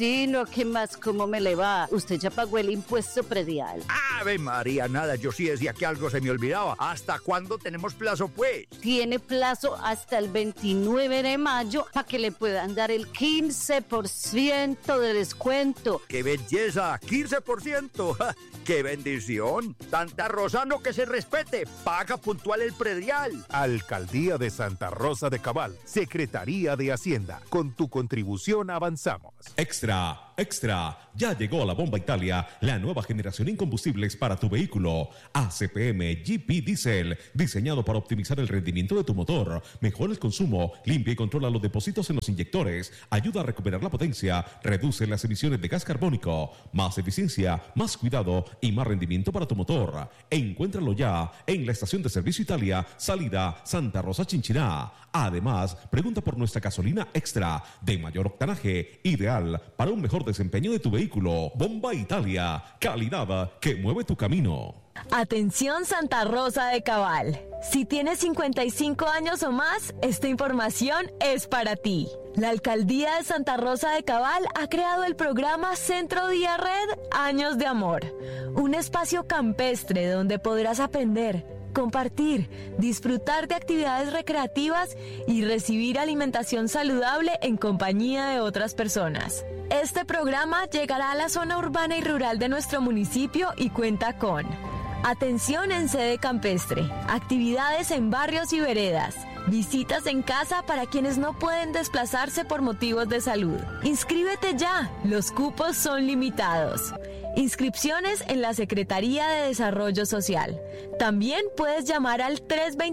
Tino, ¿qué más? ¿Cómo me le va? ¿Usted ya pagó el impuesto predial? Ave María, nada, yo sí decía que algo se me olvidaba. ¿Hasta cuándo tenemos plazo, pues? Tiene plazo hasta el 29 de mayo para que le puedan dar el 15% de descuento. ¡Qué belleza! ¡15%! ¡Ja! ¡Qué bendición! Santa Rosa, no que se respete. Paga puntual el predial. Alcaldía de Santa Rosa de Cabal. Secretaría de Hacienda. Con tu contribución avanzamos. Extra, extra. Ya llegó a la Bomba Italia la nueva generación en combustibles para tu vehículo. ACPM GP Diesel. Diseñado para optimizar el rendimiento de tu motor. Mejora el consumo. Limpia y controla los depósitos en los inyectores. Ayuda a recuperar la potencia. Reduce las emisiones de gas carbónico. Más eficiencia, más cuidado y más rendimiento para tu motor. Encuéntralo ya en la estación de servicio Italia, salida Santa Rosa Chinchiná. Además, pregunta por nuestra gasolina extra de mayor octanaje, ideal para un mejor desempeño de tu vehículo. Bomba Italia, calidad que mueve tu camino. Atención Santa Rosa de Cabal. Si tienes 55 años o más, esta información es para ti. La Alcaldía de Santa Rosa de Cabal ha creado el programa Centro Día Red Años de Amor, un espacio campestre donde podrás aprender, compartir, disfrutar de actividades recreativas y recibir alimentación saludable en compañía de otras personas. Este programa llegará a la zona urbana y rural de nuestro municipio y cuenta con atención en sede campestre, actividades en barrios y veredas, visitas en casa para quienes no pueden desplazarse por motivos de salud. Inscríbete ya, los cupos son limitados. Inscripciones en la Secretaría de Desarrollo Social. También puedes llamar al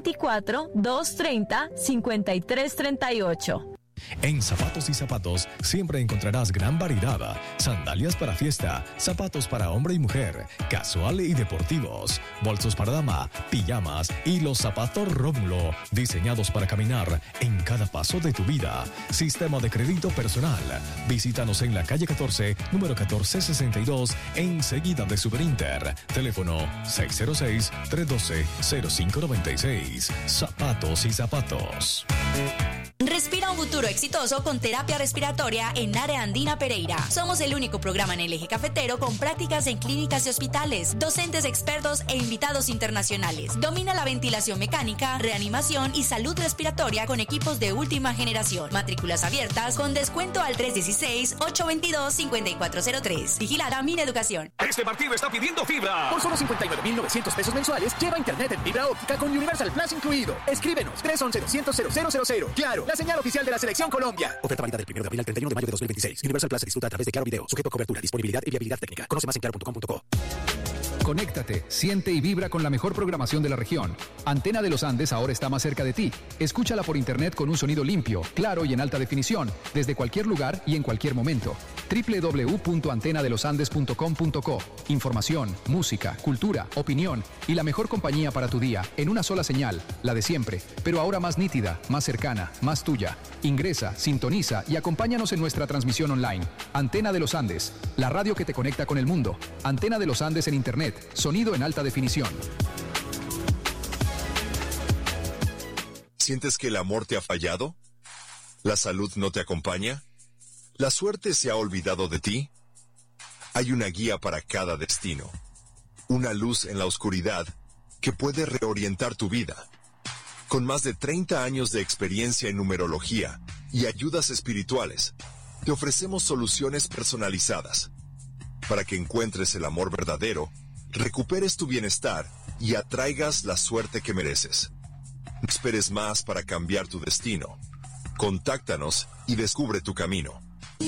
324-230-5338. En Zapatos y Zapatos siempre encontrarás gran variedad. Sandalias para fiesta, zapatos para hombre y mujer, casual y deportivos, bolsos para dama, pijamas y los zapatos Rómulo, diseñados para caminar en cada paso de tu vida. Sistema de crédito personal. Visítanos en la calle 14, número 1462, enseguida de Superinter. Teléfono 606-312-0596. Zapatos y Zapatos. Respira un futuro exitoso con terapia respiratoria en Área Andina Pereira. Somos el único programa en el eje cafetero con prácticas en clínicas y hospitales, docentes expertos e invitados internacionales. Domina la ventilación mecánica, reanimación y salud respiratoria con equipos de última generación. Matrículas abiertas con descuento al 316-822-5403. Vigilada Mineducación. Este partido está pidiendo fibra. Por solo 59.900 pesos mensuales, lleva internet en fibra óptica con Universal Plus incluido. Escríbenos 311-200-0000. Claro, la señal oficial de la Selección Colombia. Oferta válida del 1 de abril al 31 de mayo de 2026. Universal Plus se disfruta a través de Claro Video. Sujeto a cobertura, disponibilidad y viabilidad técnica. Conoce más en claro.com.co. Conéctate, siente y vibra con la mejor programación de la región. Antena de los Andes ahora está más cerca de ti. Escúchala por internet con un sonido limpio, claro y en alta definición, desde cualquier lugar y en cualquier momento. www.antenadelosandes.com.co. Información, música, cultura, opinión y la mejor compañía para tu día en una sola señal, la de siempre, pero ahora más nítida, más cercana, más tuya. Ingresa, sintoniza y acompáñanos en nuestra transmisión online. Antena de los Andes, la radio que te conecta con el mundo. Antena de los Andes en internet. Sonido en alta definición. ¿Sientes que el amor te ha fallado? ¿La salud no te acompaña? ¿La suerte se ha olvidado de ti? Hay una guía para cada destino. Una luz en la oscuridad que puede reorientar tu vida. Con más de 30 años de experiencia en numerología y ayudas espirituales, te ofrecemos soluciones personalizadas para que encuentres el amor verdadero, recuperes tu bienestar y atraigas la suerte que mereces. No esperes más para cambiar tu destino. Contáctanos y descubre tu camino.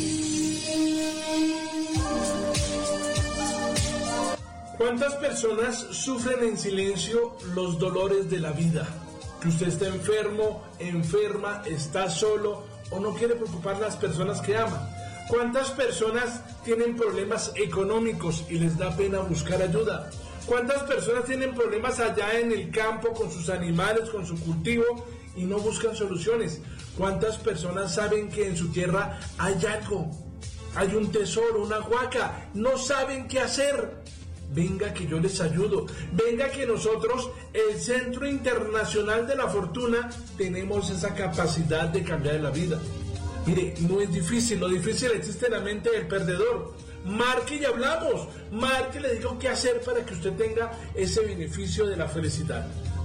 ¿Cuántas personas sufren en silencio los dolores de la vida? Que usted está enfermo, enferma, está solo o no quiere preocupar a las personas que ama. ¿Cuántas personas tienen problemas económicos y les da pena buscar ayuda? ¿Cuántas personas tienen problemas allá en el campo con sus animales, con su cultivo y no buscan soluciones? ¿Cuántas personas saben que en su tierra hay algo? Hay un tesoro, una huaca, no saben qué hacer. Venga que yo les ayudo, venga que nosotros, el Centro Internacional de la Fortuna, tenemos esa capacidad de cambiar la vida. Mire, no es difícil, lo difícil existe en la mente del perdedor. Marque y hablamos. Marque y le digo qué hacer para que usted tenga ese beneficio de la felicidad.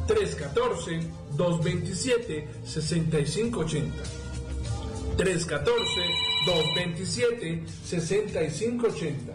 314-227-6580. 314-227-6580.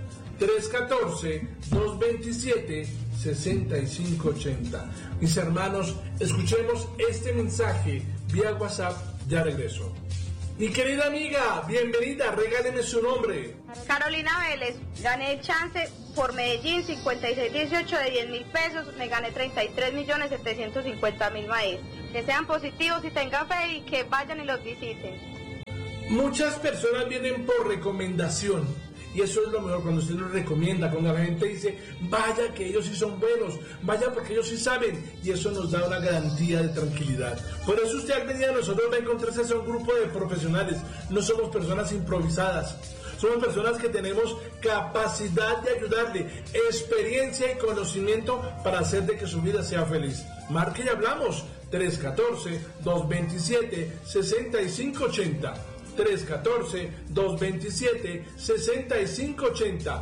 314-227-6580. Mis hermanos, escuchemos este mensaje vía WhatsApp. Ya regreso. Mi querida amiga, bienvenida, regáleme su nombre. Carolina Vélez, gané el chance por Medellín, 5618 de 10.000 pesos, me gané 33.750.000 maíz. Que sean positivos y tengan fe y que vayan y los visiten. Muchas personas vienen por recomendación. Y eso es lo mejor cuando usted los recomienda, cuando la gente dice, vaya que ellos sí son buenos, vaya porque ellos sí saben, y eso nos da una garantía de tranquilidad. Por eso usted al venir a nosotros va a encontrarse a un grupo de profesionales, no somos personas improvisadas, somos personas que tenemos capacidad de ayudarle, experiencia y conocimiento para hacer de que su vida sea feliz. Marque y hablamos, 314-227-6580. 314-227-6580.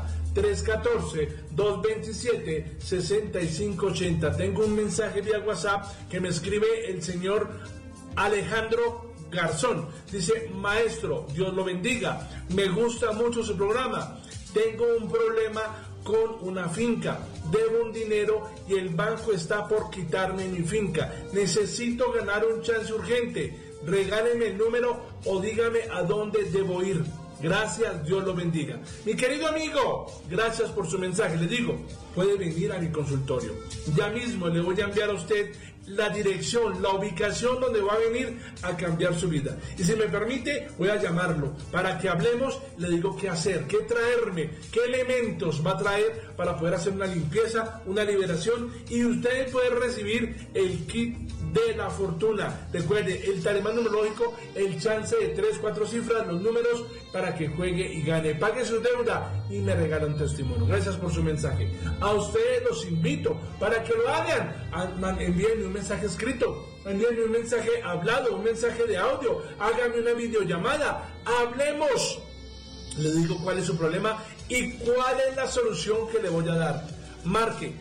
314-227-6580. Tengo un mensaje vía WhatsApp que me escribe el señor Alejandro Garzón. Dice, maestro, Dios lo bendiga, me gusta mucho su programa. Tengo un problema con una finca, debo un dinero y el banco está por quitarme mi finca. Necesito ganar un chance urgente. Regáleme el número o dígame a dónde debo ir. Gracias, Dios lo bendiga. Mi querido amigo, gracias por su mensaje. Le digo, puede venir a mi consultorio. Ya mismo le voy a enviar a usted la dirección, la ubicación donde va a venir a cambiar su vida. Y si me permite, voy a llamarlo para que hablemos. Le digo qué hacer, qué traerme, qué elementos va a traer para poder hacer una limpieza, una liberación y usted puede recibir el kit de la fortuna. Recuerde, el talismán numerológico, el chance de 3-4 cifras, los números para que juegue y gane. Pague su deuda y me regala un testimonio. Gracias por su mensaje. A ustedes los invito para que lo hagan. Envíenme un mensaje escrito, envíenme un mensaje hablado, un mensaje de audio, háganme una videollamada, hablemos. Le digo cuál es su problema y cuál es la solución que le voy a dar. Marque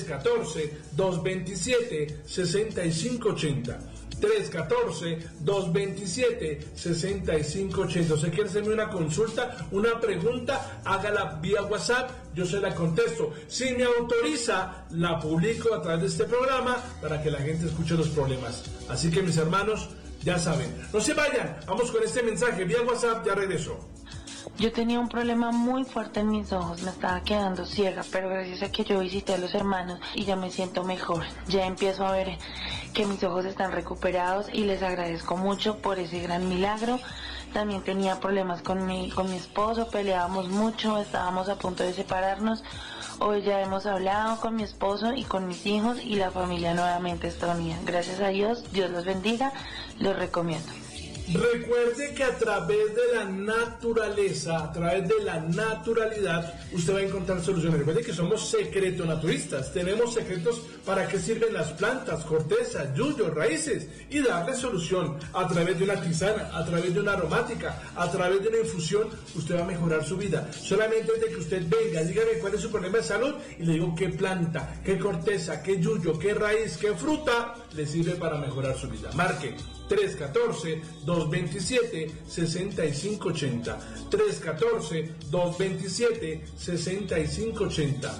314-227-6580. 314-227-6580. ¿Usted quiere hacerme una consulta, una pregunta? Hágala vía WhatsApp, yo se la contesto. Si me autoriza, la publico a través de este programa para que la gente escuche los problemas. Así que mis hermanos, ya saben, no se vayan, vamos con este mensaje vía WhatsApp, ya regreso. Yo tenía un problema muy fuerte en mis ojos, me estaba quedando ciega, pero gracias a que yo visité a los hermanos y ya me siento mejor. Ya empiezo a ver que mis ojos están recuperados y les agradezco mucho por ese gran milagro. También tenía problemas con mi esposo, peleábamos mucho, estábamos a punto de separarnos. Hoy ya hemos hablado con mi esposo y con mis hijos y la familia nuevamente está unida. Gracias a Dios, Dios los bendiga, los recomiendo. Recuerde que a través de la naturaleza, a través de la naturalidad, usted va a encontrar soluciones. Recuerde que somos secretonaturistas, tenemos secretos para qué sirven las plantas, corteza, yuyos, raíces, y darle solución a través de una tisana, a través de una aromática, a través de una infusión. Usted va a mejorar su vida. Solamente desde que usted venga, dígame cuál es su problema de salud y le digo qué planta, qué corteza, qué yuyo, qué raíz, qué fruta le sirve para mejorar su vida. Marque 314-227-6580. 314-227-6580.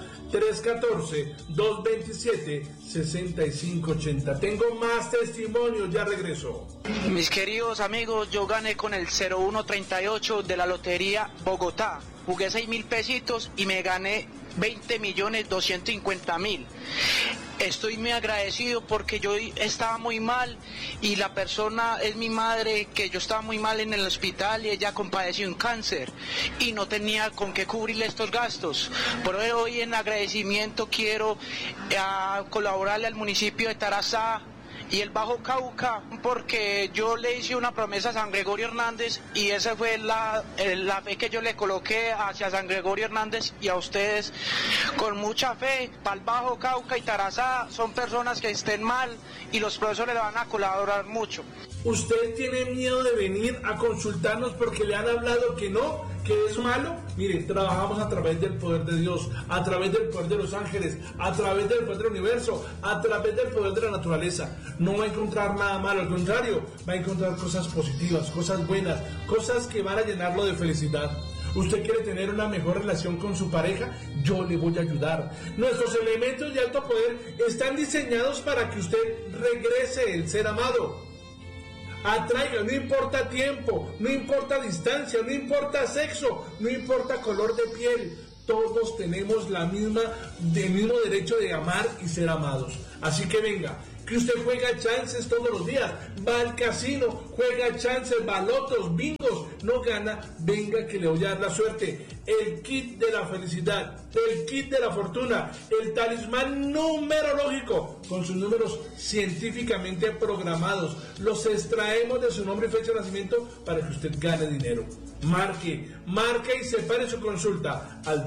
314-227-6580. Tengo más testimonios, ya regreso. Mis queridos amigos, yo gané con el 0138 de la Lotería Bogotá. Jugué 6.000 pesitos y me gané 20.250.000. Estoy muy agradecido porque yo estaba muy mal y la persona es mi madre, que yo estaba muy mal en el hospital y ella compadeció un cáncer y no tenía con qué cubrirle estos gastos. Por hoy en agradecimiento quiero colaborarle al municipio de Tarazá y el Bajo Cauca, porque yo le hice una promesa a San Gregorio Hernández y esa fue la fe que yo le coloqué hacia San Gregorio Hernández y a ustedes. Con mucha fe, para el Bajo Cauca y Tarazá son personas que estén mal y los profesores le van a colaborar mucho. ¿Usted tiene miedo de venir a consultarnos porque le han hablado que no, que es malo? Mire, trabajamos a través del poder de Dios, a través del poder de los ángeles, a través del poder del universo, a través del poder de la naturaleza. No va a encontrar nada malo, al contrario, va a encontrar cosas positivas, cosas buenas, cosas que van a llenarlo de felicidad. ¿Usted quiere tener una mejor relación con su pareja? Yo le voy a ayudar. Nuestros elementos de alto poder están diseñados para que usted regrese el ser amado. Atraiga, no importa tiempo, no importa distancia, no importa sexo, no importa color de piel. Todos tenemos el mismo derecho de amar y ser amados. Así que venga, que usted juega chances todos los días, va al casino, juega chances, balotos, bingos, no gana, venga que le voy a dar la suerte. El kit de la felicidad, el kit de la fortuna, el talismán numerológico, con sus números científicamente programados. Los extraemos de su nombre y fecha de nacimiento para que usted gane dinero. Marque y separe su consulta al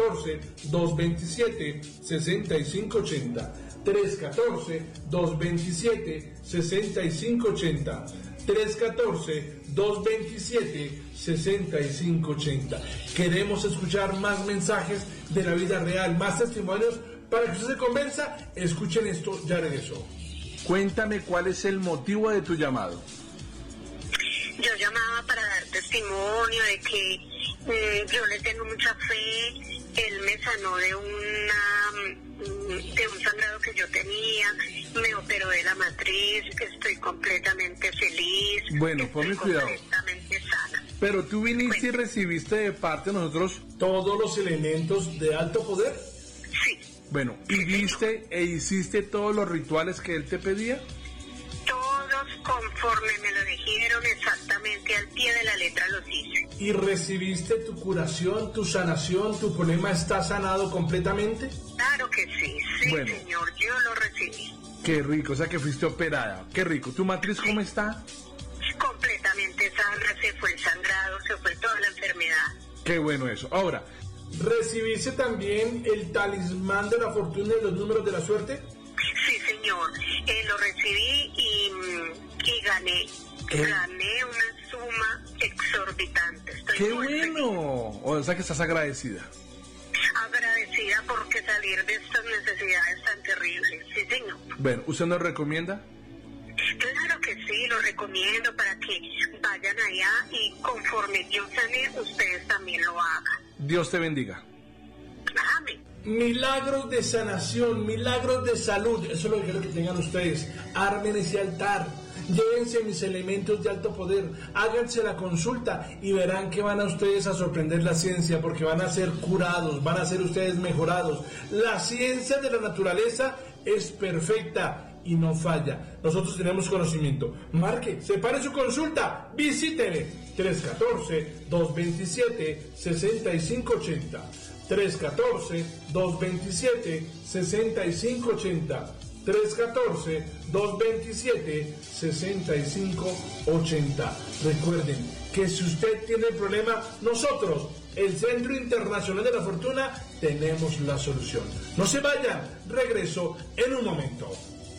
314-227-6580. 314-227-6580. 314-227-6580. Queremos escuchar más mensajes de la vida real, más testimonios para que usted se convenza. Escuchen esto, ya regresó. Cuéntame cuál es el motivo de tu llamado. Yo llamaba para dar testimonio de que yo le tengo mucha fe. Él me sanó de un sangrado que yo tenía, me operó de la matriz, estoy completamente feliz. Bueno, ponme cuidado. Completamente sana. Pero tú viniste y recibiste de parte de nosotros todos los elementos de alto poder. Sí. Bueno, ¿y viste e hiciste todos los rituales que él te pedía? Todos conforme me lo dijeron, exactamente al pie de la letra los hice. ¿Y recibiste tu curación, tu sanación, tu problema está sanado completamente? Claro que sí, sí, bueno, señor, yo lo recibí. Qué rico, o sea que fuiste operada, qué rico. ¿Tu matriz cómo está? Completamente sana, se fue el sangrado, se fue toda la enfermedad. Qué bueno eso. Ahora, ¿recibiste también el talismán de la fortuna y los números de la suerte? Sí, señor, lo recibí y gané. Gané una suma exorbitante. ¡Qué bueno! O sea que estás agradecida. Agradecida porque salir de estas necesidades tan terribles, sí, señor. Bueno, ¿usted nos recomienda? Claro que sí, lo recomiendo para que vayan allá y conforme yo sane, ustedes también lo hagan. Dios te bendiga. Amén. Milagros de sanación, milagros de salud, eso es lo que quiero que tengan ustedes. Armen ese altar, llévense mis elementos de alto poder, háganse la consulta y verán que van a ustedes a sorprender la ciencia, porque van a ser curados, van a ser ustedes mejorados. La ciencia de la naturaleza es perfecta y no falla. Nosotros tenemos conocimiento. Marque, separe su consulta, visítele 314-227-6580. 314-227-6580. 314-227-6580. Recuerden que si usted tiene el problema, nosotros, el Centro Internacional de la Fortuna, tenemos la solución. No se vayan, regreso en un momento.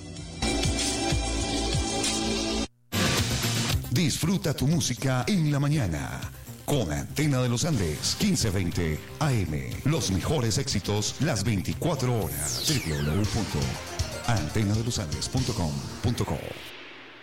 Disfruta tu música en la mañana. Con Antena de los Andes, 1520 AM. Los mejores éxitos las 24 horas. www.antenadelosandes.com.co